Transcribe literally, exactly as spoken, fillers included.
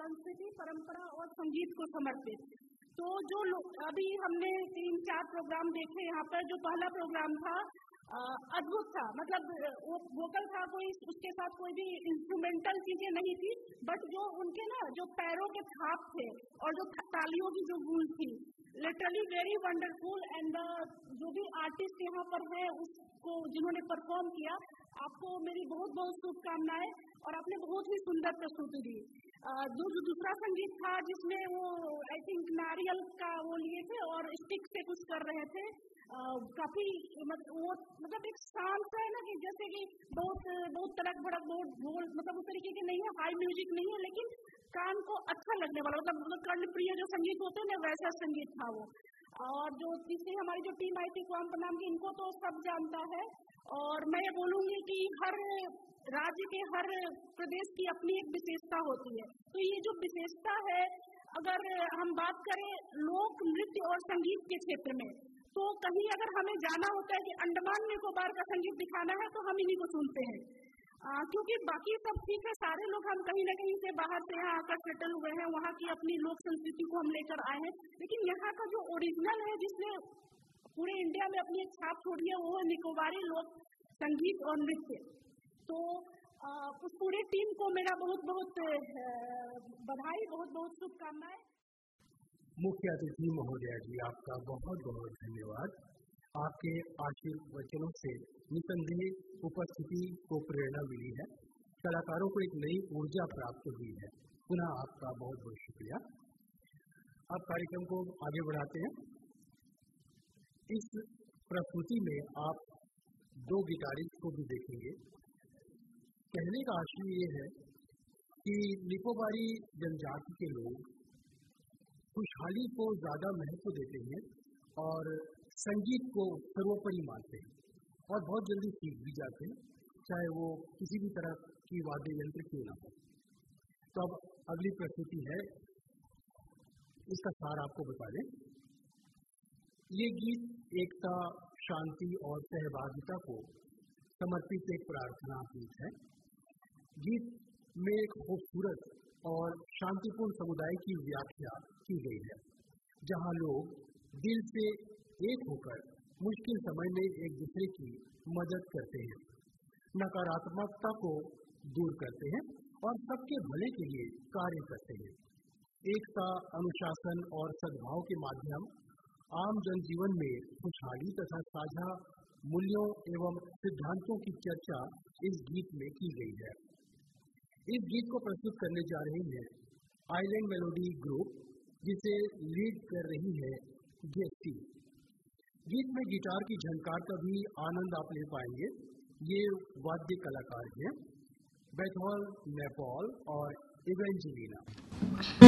संस्कृति, परंपरा और संगीत को समर्पित। तो जो अभी हमने तीन चार प्रोग्राम देखे यहाँ पर, जो पहला प्रोग्राम था अद्भुत था, मतलब वो वोकल था, कोई उसके साथ कोई भी इंस्ट्रूमेंटल चीजें नहीं थी, बट जो उनके ना जो पैरों के छाप थे और जो तालियों की जो गूंज थी, लिटरली वेरी वंडरफुल। एंड जो भी आर्टिस्ट यहाँ पर है उसको जिन्होंने परफॉर्म किया, आपको मेरी बहुत बहुत शुभकामनाएं और आपने बहुत ही सुंदर प्रस्तुति दी। जो जो दूसरा संगीत था जिसमें वो आई थिंक नारियल का वो लिए थे और स्टिक से कुछ कर रहे थे, Uh, काफी मतलब वो मतलब एक शांत है ना, कि जैसे कि बहुत बहुत तड़क भड़क बहुत ढोल, मतलब उस तरीके की नहीं है, हाई म्यूजिक नहीं है, लेकिन कान को अच्छा लगने वाला, मतलब मतलब कर्णप्रिय जो संगीत होते हैं ना, वैसा संगीत था वो। और जो तीसरी हमारी जो टीम आई थी क्वांट नाम की, इनको तो सब जानता है, और मैं ये बोलूंगी कि हर राज्य के हर प्रदेश की अपनी एक विशेषता होती है। तो ये जो विशेषता है, अगर हम बात करें लोक नृत्य और संगीत के क्षेत्र में, तो कहीं अगर हमें जाना होता है कि अंडमान निकोबार का संगीत दिखाना है, तो हम इन्हीं को सुनते हैं, आ, क्योंकि बाकी सब ठीक है, सारे लोग हम कहीं ना कहीं से बाहर से यहाँ आकर सेटल हुए हैं, वहाँ की अपनी लोक संस्कृति को हम लेकर आए हैं, लेकिन यहाँ का जो ओरिजिनल है, जिसने पूरे इंडिया में अपनी एक छाप छोड़ी है, वो है निकोबारी लोक संगीत और नृत्य। तो आ, उस पूरी टीम को मेरा बहुत बहुत बधाई, बहुत बहुत शुभकामनाएं। मुख्य अतिथि महोदया जी, आपका बहुत बहुत धन्यवाद। आपके आशीर्वचनों से निसंदेह उपस्थिति को प्रेरणा मिली है, कलाकारों को एक नई ऊर्जा प्राप्त हुई है। पुनः आपका बहुत बहुत शुक्रिया। अब कार्यक्रम को आगे बढ़ाते हैं। इस प्रस्तुति में आप दो गिटारिस्ट को भी देखेंगे। कहने का आशय ये है कि निकोबारी जनजाति के लोग खुशहाली को ज्यादा महत्व देते हैं और संगीत को सर्वोपरि मानते हैं और बहुत जल्दी सीख भी जाते हैं, चाहे वो किसी भी तरह की वाद्य यंत्र क्यों ना हो। तो अब अगली प्रस्तुति है, इसका सार आपको बता दें। ये गीत एकता, शांति और सहभागिता को समर्पित एक प्रार्थना गीत है। गीत में एक खूबसूरत और शांतिपूर्ण समुदाय की व्याख्या की गई है, जहां लोग दिल से एक होकर मुश्किल समय में एक दूसरे की मदद करते हैं, नकारात्मकता को दूर करते हैं और सबके भले के लिए कार्य करते हैं। एकता, अनुशासन और सद्भाव के माध्यम आम जनजीवन में खुशहाली तथा साझा मूल्यों एवं सिद्धांतों की चर्चा इस गीत में की गई है। इस गीत को प्रस्तुत करने जा रही है आइलैंड मेलोडी ग्रुप, जिसे लीड कर रही है गेस्टी। गीत में गिटार की झनकार का भी आनंद आप ले पाएंगे। ये वाद्य कलाकार हैं बैथोल, नेपाल और इवेंजेलिना।